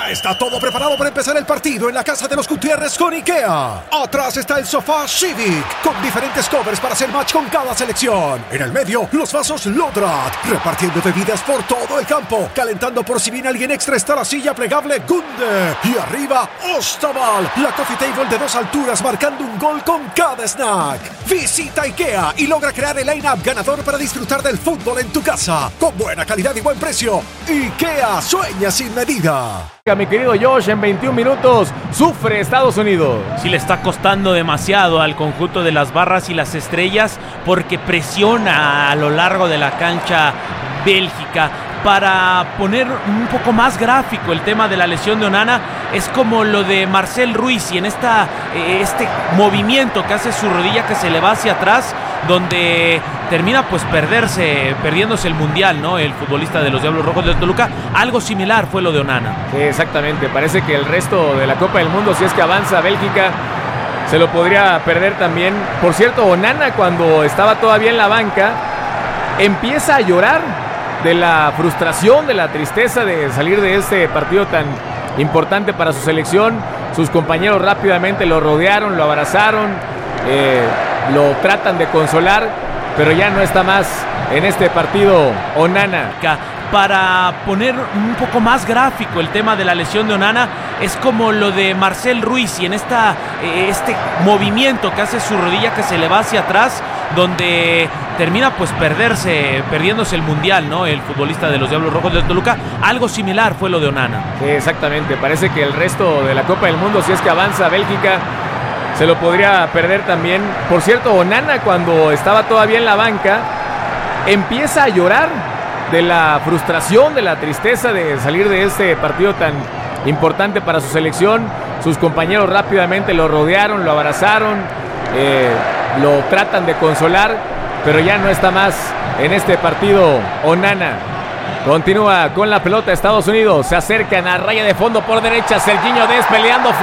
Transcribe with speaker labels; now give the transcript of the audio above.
Speaker 1: Ya está todo preparado para empezar el partido en la casa de los Gutiérrez con IKEA. Atrás está el sofá Civic, con diferentes covers para hacer match con cada selección. En el medio, los vasos Lodrat, repartiendo bebidas por todo el campo. Calentando por si viene alguien extra está la silla plegable Gunde. Y arriba, Ostaval, la coffee table de 2 alturas marcando un gol con cada snack. Visita IKEA y logra crear el line-up ganador para disfrutar del fútbol en tu casa. Con buena calidad y buen precio. IKEA sueña sin medida.
Speaker 2: Mi querido Josh, en 21 minutos sufre Estados Unidos.
Speaker 3: Sí, le está costando demasiado al conjunto de las barras y las estrellas porque presiona a lo largo de la cancha Bélgica. Para poner un poco más gráfico el tema de la lesión de Onana, es como lo de Marcel Ruiz y en este movimiento que hace su rodilla que se le va hacia atrás, donde termina pues perdiéndose el mundial, ¿no? El futbolista de los Diablos Rojos de Toluca. Algo similar fue lo de Onana.
Speaker 2: Sí, exactamente, parece que el resto de la Copa del Mundo, si es que avanza Bélgica, se lo podría perder también. Por cierto, Onana, cuando estaba todavía en la banca, empieza a llorar de la frustración, de la tristeza de salir de este partido tan importante para su selección. Sus compañeros rápidamente lo rodearon, lo abrazaron, lo tratan de consolar, pero ya no está más en este partido Onana.
Speaker 3: Para poner un poco más gráfico el tema de la lesión de Onana, es como lo de Marcel Ruiz y en este movimiento que hace su rodilla que se le va hacia atrás, donde termina pues perdiéndose el mundial, ¿no? El futbolista de los Diablos Rojos de Toluca. Algo similar fue lo de Onana.
Speaker 2: Sí, exactamente, parece que el resto de la Copa del Mundo, si es que avanza Bélgica, se lo podría perder también. Por cierto, Onana, cuando estaba todavía en la banca, empieza a llorar de la frustración, de la tristeza de salir de este partido tan importante para su selección. Sus compañeros rápidamente lo rodearon, lo abrazaron, lo tratan de consolar, pero ya no está más en este partido Onana. Continúa con la pelota Estados Unidos, se acercan a raya de fondo por derecha, Serginho Dest peleando